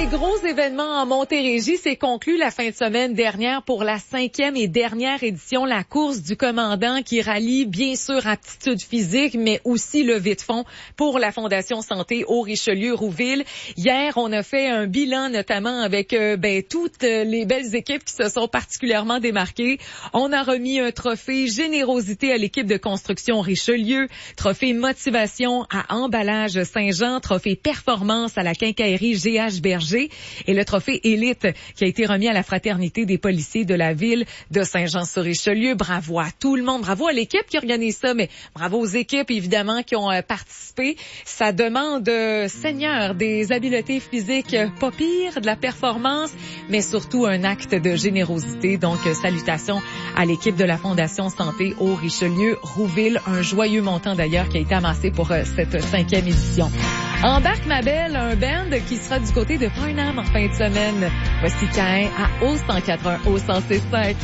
Des gros événements en Montérégie s'est conclu la fin de semaine dernière pour la 5e et dernière édition, la course du commandant qui rallie bien sûr aptitude physique, mais aussi levée de fonds pour la Fondation Santé au Richelieu-Rouville. Hier, on a fait un bilan notamment avec toutes les belles équipes qui se sont particulièrement démarquées. On a remis un trophée générosité à l'équipe de construction Richelieu, trophée motivation à Emballage Saint-Jean, trophée performance à la quincaillerie GH Berger et le trophée élite qui a été remis à la fraternité des policiers de la ville de Saint-Jean-sur-Richelieu. Bravo à tout le monde, bravo à l'équipe qui organise ça, mais bravo aux équipes évidemment qui ont participé. Ça demande, Seigneur, des habiletés physiques pas pires, de la performance, mais surtout un acte de générosité. Donc, salutations à l'équipe de la Fondation Santé au Richelieu-Rouville. Un joyeux montant d'ailleurs qui a été amassé pour cette 5e édition. Embarque ma belle, un band qui sera du côté de Farnham en fin de semaine. Voici Caïn à O104.1, O106.5.